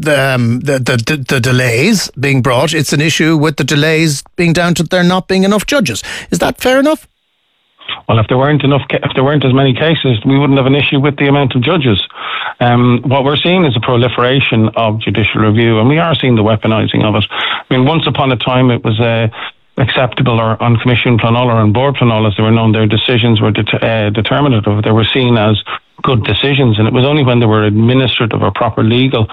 the delays being brought. It's an issue with the delays being down to there not being enough judges. Is that fair enough? Well, if there weren't as many cases, we wouldn't have an issue with the amount of judges. What we're seeing is a proliferation of judicial review, and we are seeing the weaponising of it. I mean, once upon a time, it was acceptable, or on Commission Pleanála or on Board Pleanála, as they were known, their decisions were determinative. They were seen as good decisions, and it was only when there were administrative or proper legal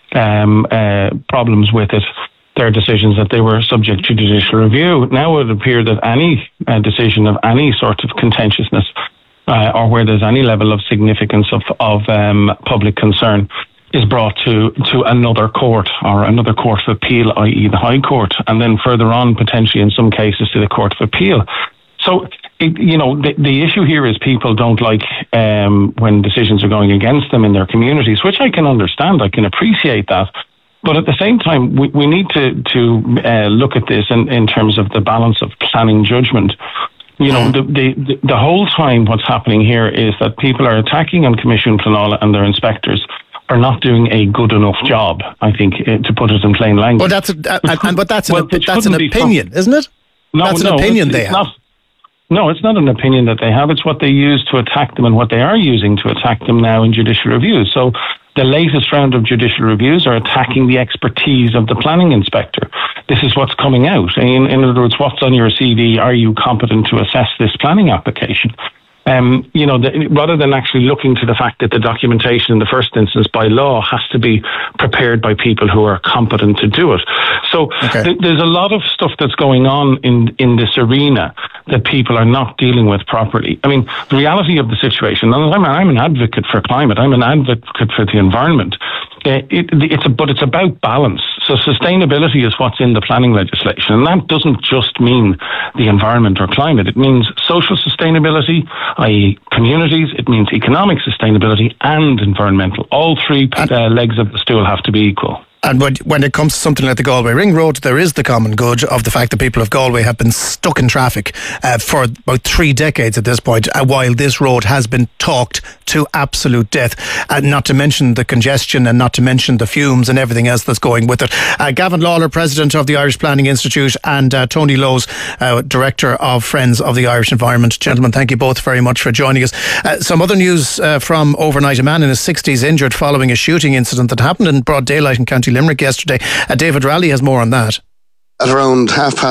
problems with it, their decisions, that they were subject to judicial review. Now it would appear that any decision of any sort of contentiousness or where there's any level of significance of public concern is brought to another court, or another court of appeal, i.e. the High Court, and then further on, potentially in some cases, to the Court of Appeal. So, the issue here is people don't like when decisions are going against them in their communities, which I can understand, I can appreciate that. But at the same time, we need to look at this in terms of the balance of planning judgment. The whole time what's happening here is that people are attacking on Commission Pleanála and their inspectors are not doing a good enough job, I think, to put it in plain language. Well, that's an opinion, isn't it? That's an opinion they have. No, it's not an opinion that they have. It's what they use to attack them and what they are using to attack them now in judicial review. So the latest round of judicial reviews are attacking the expertise of the planning inspector. This is what's coming out. In other words, what's on your CV? Are you competent to assess this planning application? Rather than actually looking to the fact that the documentation in the first instance by law has to be prepared by people who are competent to do it. So there's a lot of stuff that's going on in this arena that people are not dealing with properly. I mean, the reality of the situation, and I'm an advocate for climate, I'm an advocate for the environment, but it's about balance. So sustainability is what's in the planning legislation, and that doesn't just mean the environment or climate. It means social sustainability, i.e. communities, it means economic sustainability and environmental. All three legs of the stool have to be equal. And when it comes to something like the Galway Ring Road, there is the common good of the fact that people of Galway have been stuck in traffic for about 3 decades at this point, while this road has been talked to absolute death. Not to mention the congestion and not to mention the fumes and everything else that's going with it. Gavin Lawler, President of the Irish Planning Institute, and Tony Lowes, Director of Friends of the Irish Environment. Gentlemen, thank you both very much for joining us. Some other news from overnight. A man in his 60s injured following a shooting incident that happened in broad daylight in County Limerick yesterday. David Raleigh has more on that. At around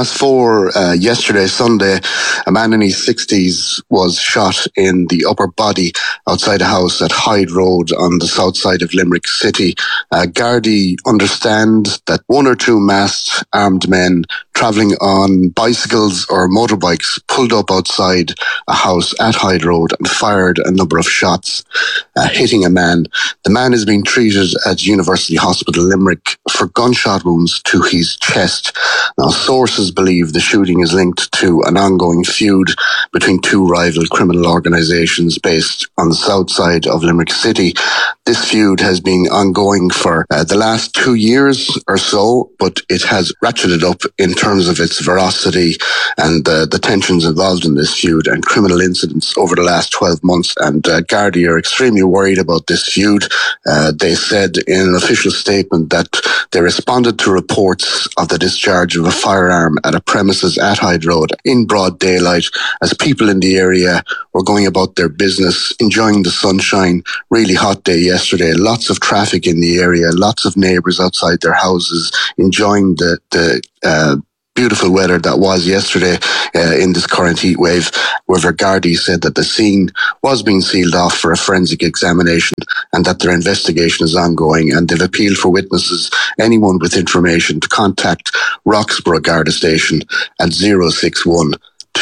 4:30 yesterday, Sunday, a man in his 60s was shot in the upper body outside a house at Hyde Road on the south side of Limerick City. Gardaí understand that one or two masked armed men travelling on bicycles or motorbikes pulled up outside a house at Hyde Road and fired a number of shots, hitting a man. The man is being treated at University Hospital Limerick for gunshot wounds to his chest. Now, sources believe the shooting is linked to an ongoing feud between two rival criminal organisations based on the south side of Limerick City. This feud has been ongoing for the last 2 years or so, but it has ratcheted up in terms of its ferocity and the tensions involved in this feud and criminal incidents over the last 12 months. And Gardaí are extremely worried about this feud. They said in an official statement that they responded to reports of the discharge of a firearm at a premises at Hyde Road in broad daylight as people in the area were going about their business, enjoying the sunshine. Really hot day yesterday. Lots of traffic in the area, lots of neighbours outside their houses enjoying the beautiful weather that was yesterday in this current heat wave. However, Gardaí said that the scene was being sealed off for a forensic examination and that their investigation is ongoing, and they've appealed for witnesses, anyone with information, to contact Roxborough Garda Station at 061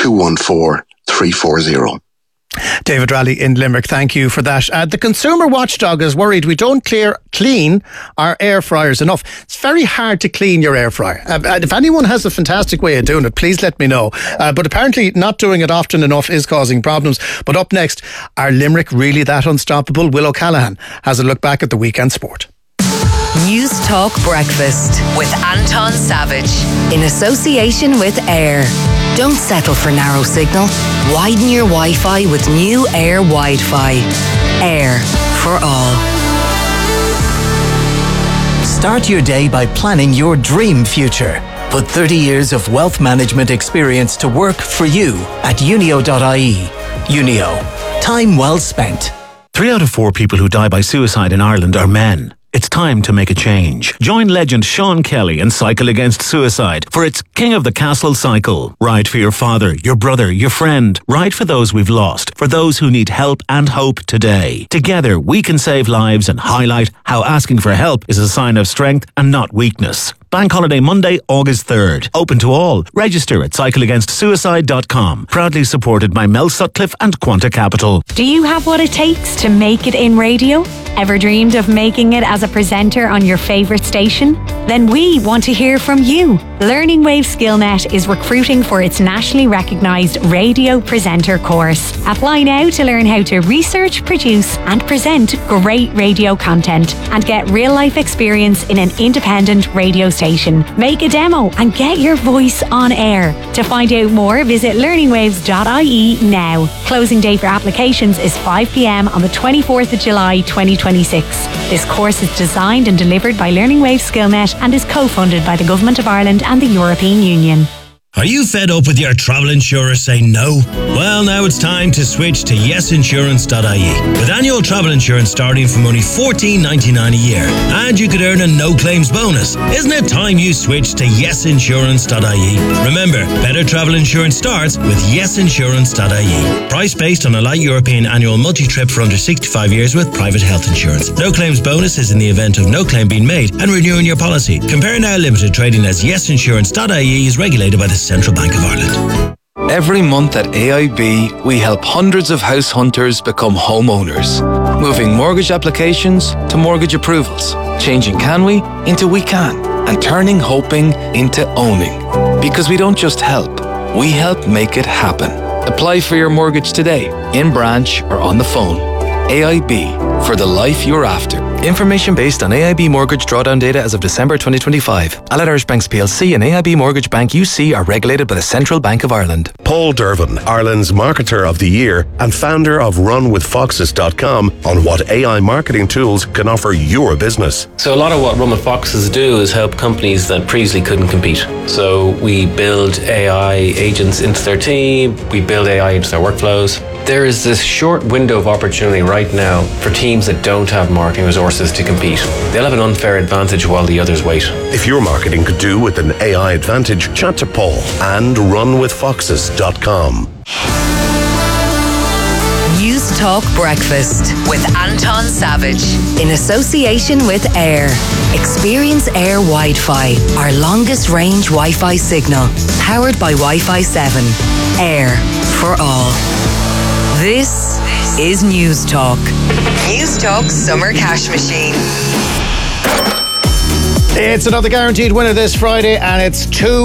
214 340. David Raleigh in Limerick, thank you for that. The consumer watchdog is worried we don't clean our air fryers enough. It's very hard to clean your air fryer. If anyone has a fantastic way of doing it, please let me know. But apparently not doing it often enough is causing problems. But up next, are Limerick really that unstoppable? Will O'Callaghan has a look back at the weekend sport. News Talk Breakfast with Anton Savage in association with Air. Don't settle for narrow signal. Widen your Wi-Fi with new Air Wi-Fi. Air for all. Start your day by planning your dream future. Put 30 years of wealth management experience to work for you at unio.ie. Unio. Time well spent. 3 out of 4 people who die by suicide in Ireland are men. It's time to make a change. Join legend Sean Kelly and Cycle Against Suicide for its King of the Castle cycle. Ride for your father, your brother, your friend. Ride for those we've lost, for those who need help and hope today. Together, we can save lives and highlight how asking for help is a sign of strength and not weakness. Bank holiday Monday, August 3rd. Open to all. Register at cycleagainstsuicide.com. Proudly supported by Mel Sutcliffe and Quanta Capital. Do you have what it takes to make it in radio? Ever dreamed of making it as a presenter on your favourite station? Then we want to hear from you. Learning Wave SkillNet is recruiting for its nationally recognised radio presenter course. Apply now to learn how to research, produce and present great radio content and get real life experience in an independent radio station. Make a demo and get your voice on air. To find out more, visit learningwaves.ie now. Closing day for applications is 5 p.m. on the 24th of July 2026. This course is designed and delivered by Learning Wave SkillNet and is co-funded by the Government of Ireland and the European Union. Are you fed up with your travel insurer saying no? Well, now it's time to switch to yesinsurance.ie. With annual travel insurance starting from only $14.99 a year, and you could earn a no-claims bonus. Isn't it time you switched to yesinsurance.ie? Remember, better travel insurance starts with yesinsurance.ie. Price based on a light European annual multi-trip for under 65 years with private health insurance. No-claims bonus is in the event of no claim being made and renewing your policy. Compare Now Limited trading as yesinsurance.ie is regulated by the Central Bank of Ireland. Every month at AIB, we help hundreds of house hunters become homeowners. Moving mortgage applications to mortgage approvals. Changing can we into we can. And turning hoping into owning. Because we don't just help, we help make it happen. Apply for your mortgage today, in branch or on the phone. AIB, for the life you're after. Information based on AIB mortgage drawdown data as of December 2025. Allied Irish Banks plc and AIB Mortgage Bank UC are regulated by the Central Bank of Ireland. Paul Dervin, Ireland's Marketer of the Year and founder of RunWithFoxes.com, on what AI marketing tools can offer your business. So a lot of what Run With Foxes do is help companies that previously couldn't compete. So we build AI agents into their team, we build AI into their workflows. There is this short window of opportunity right now for teams that don't have marketing resources to compete. They'll have an unfair advantage while the others wait. If your marketing could do with an AI advantage, chat to Paul and runwithfoxes.com. News Talk Breakfast with Anton Savage in association with Air. Experience Air Wi-Fi, our longest range Wi-Fi signal, powered by Wi-Fi 7. Air for all. This is News Talk. News Talk Summer Cash Machine. It's another guaranteed winner this Friday, and it's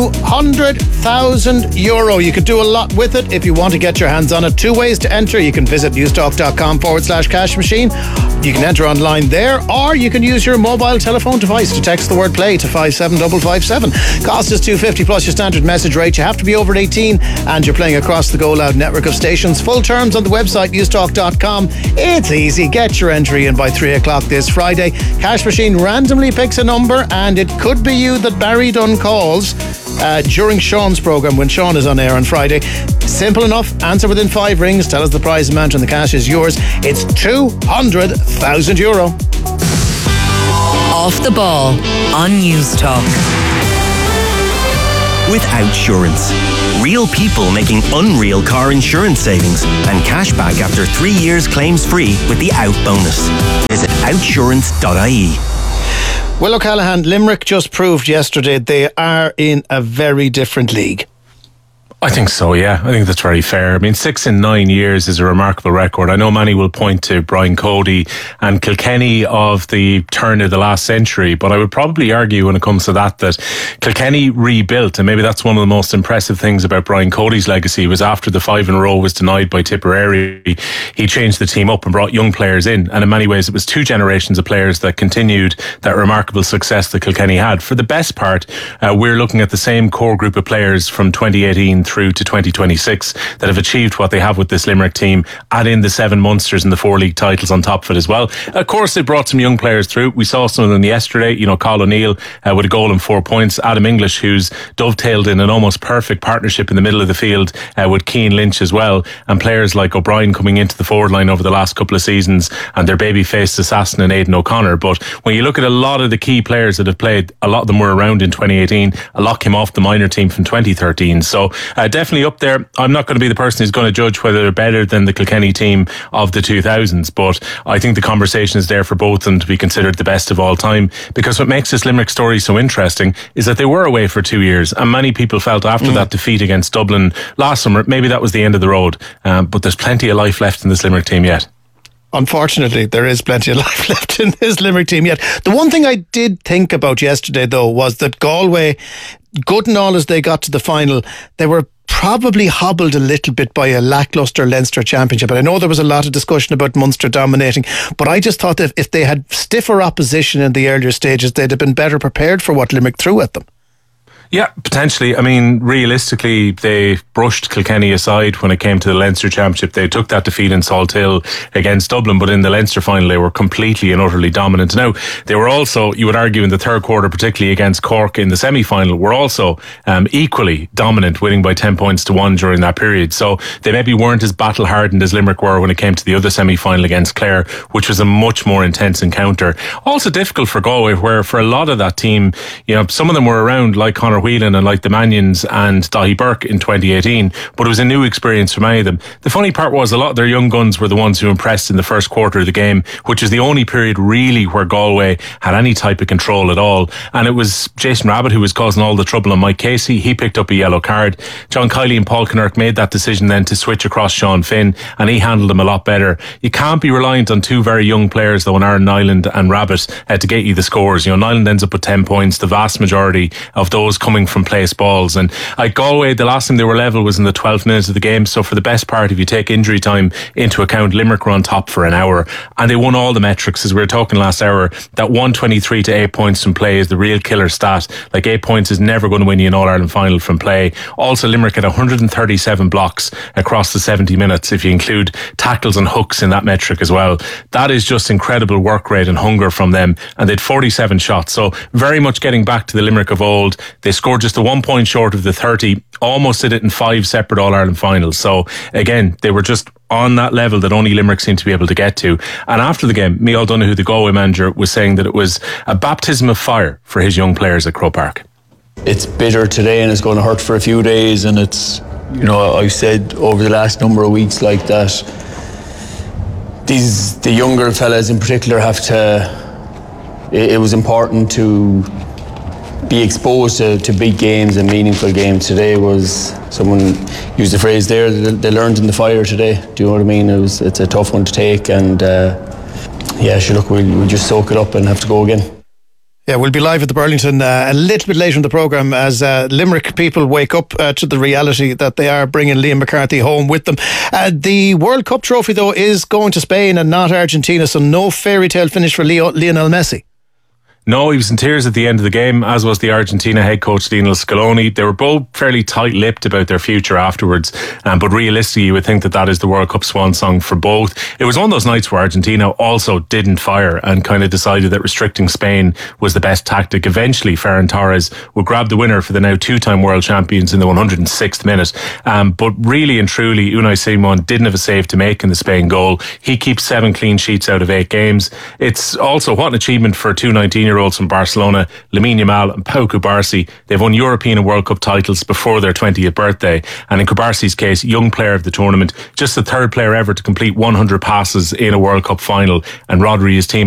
€200,000. You could do a lot with it if you want to get your hands on it. 2 ways to enter. You can visit newstalk.com/cash machine. You can enter online there, or you can use your mobile telephone device to text the word play to 57557. Cost is $2.50 plus your standard message rate. You have to be over 18 and you're playing across the Go Loud network of stations. Full terms on the website newstalk.com. It's easy. Get your entry in by 3 o'clock this Friday. Cash Machine randomly picks a number, and it could be you that Barry Dunn calls during Sean's programme when Sean is on air on Friday. Simple enough. Answer within 5 rings. Tell us the prize amount and the cash is yours. It's €200,000. Off the ball on News Talk. With Outsurance. Real people making unreal car insurance savings and cash back after 3 years claims free with the Out bonus. Visit outsurance.ie. Will O'Callaghan, Limerick just proved yesterday they are in a very different league. I think so, yeah. I think that's very fair. I mean, 6 in 9 years is a remarkable record. I know many will point to Brian Cody and Kilkenny of the turn of the last century, but I would probably argue when it comes to that Kilkenny rebuilt, and maybe that's one of the most impressive things about Brian Cody's legacy, was after the 5 in a row was denied by Tipperary, he changed the team up and brought young players in, and in many ways it was 2 generations of players that continued that remarkable success that Kilkenny had. For the best part, we're looking at the same core group of players from 2018 through to 2026 that have achieved what they have with this Limerick team. Add in the 7 Munsters and the 4 league titles on top of it as well. Of course, they brought some young players through. We saw some of them yesterday. You know, Carl O'Neill with a goal and 4 points. Adam English, who's dovetailed in an almost perfect partnership in the middle of the field with Keane Lynch as well. And players like O'Brien coming into the forward line over the last couple of seasons, and their baby-faced assassin in Aidan O'Connor. But when you look at a lot of the key players that have played, a lot of them were around in 2018. A lot came off the minor team from 2013. So definitely up there. I'm not going to be the person who's going to judge whether they're better than the Kilkenny team of the 2000s, but I think the conversation is there for both of them to be considered the best of all time, because what makes this Limerick story so interesting is that they were away for 2 years, and many people felt after that defeat against Dublin last summer, maybe that was the end of the road, but there's plenty of life left in this Limerick team yet. Unfortunately, there is plenty of life left in this Limerick team yet. The one thing I did think about yesterday, though, was that Galway, good and all as they got to the final, they were probably hobbled a little bit by a lacklustre Leinster Championship. And I know there was a lot of discussion about Munster dominating, but I just thought that if they had stiffer opposition in the earlier stages, they'd have been better prepared for what Limerick threw at them. Yeah, potentially. I mean, realistically, they brushed Kilkenny aside when it came to the Leinster Championship. They took that defeat in Salthill against Dublin, but in the Leinster final, they were completely and utterly dominant. Now, they were also, you would argue, in the third quarter, particularly against Cork in the semi-final, were also equally dominant, winning by 10 points to 1 during that period. So they maybe weren't as battle-hardened as Limerick were when it came to the other semi-final against Clare, which was a much more intense encounter. Also difficult for Galway, where for a lot of that team, you know, some of them were around, like Conor Whelan and like the Manions and Dahi Burke in 2018, but it was a new experience for many of them. The funny part was a lot of their young guns were the ones who impressed in the first quarter of the game, which is the only period really where Galway had any type of control at all. And it was Jason Rabbit who was causing all the trouble on Mike Casey. He picked up a yellow card. John Kiley and Paul Kinnerk made that decision then to switch across Sean Finn, and he handled them a lot better. You can't be reliant on 2 very young players though, in Aaron Nyland and Rabbit, to get you the scores. You know, Nyland ends up with 10 points, the vast majority of those coming from place balls. And at Galway, the last time they were level was in the 12th minute of the game. So for the best part, if you take injury time into account, Limerick were on top for an hour, and they won all the metrics. As we were talking last hour, that 123 to 8 points from play is the real killer stat. Like 8 points is never going to win you an All-Ireland final from play. Also, Limerick had 137 blocks across the 70 minutes, if you include tackles and hooks in that metric as well. That is just incredible work rate and hunger from them. And they had 47 shots. So very much getting back to the Limerick of old. They scored just the 1 point short of the 30, almost did it in 5 separate All-Ireland finals. So again, they were just on that level that only Limerick seemed to be able to get to. And after the game, Micheál Donoghue, the Galway manager, was saying that it was a baptism of fire for his young players at Croke Park. It's bitter today and it's going to hurt for a few days, and it's, you know, I've said over the last number of weeks like that the younger fellas in particular have to, it was important to be exposed to big games and meaningful games. Today was, someone used the phrase there, they learned in the fire today. Do you know what I mean? It's a tough one to take, and yeah, sure, look, we'll just soak it up and have to go again. Yeah, we'll be live at the Burlington a little bit later in the programme as Limerick people wake up to the reality that they are bringing Liam McCarthy home with them. The World Cup trophy, though, is going to Spain and not Argentina, so no fairy tale finish for Lionel Messi. No, he was in tears at the end of the game, as was the Argentina head coach Lionel Scaloni. They were both fairly tight-lipped about their future afterwards, but realistically you would think that is the World Cup swan song for both. It was one of those nights where Argentina also didn't fire and kind of decided that restricting Spain was the best tactic. Eventually Ferran Torres would grab the winner for the now 2-time world champions in the 106th minute, but really and truly Unai Simon didn't have a save to make in the Spain goal. He keeps 7 clean sheets out of 8 games. It's also what an achievement for two 19-year-olds from Barcelona, Lamine Yamal and Pau Cubarsí. They've won European and World Cup titles before their 20th birthday, and in Cubarsi's case, young player of the tournament, just the 3rd player ever to complete 100 passes in a World Cup final, and Rodri, his team